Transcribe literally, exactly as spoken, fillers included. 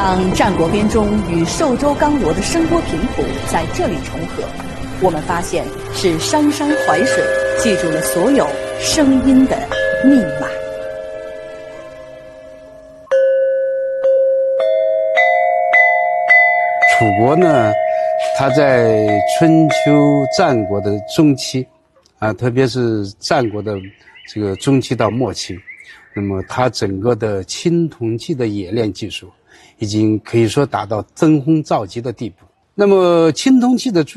当战国编钟与寿州钢锣的声波频谱在这里重合，我们发现是山山淮水记住了所有声音的密码。 楚国呢，它在春秋战国的中期，啊，特别是战国的这个中期到末期，那么它整个的青铜器的冶炼技术，已经可以说达到登峰造极的地步。那么青铜器的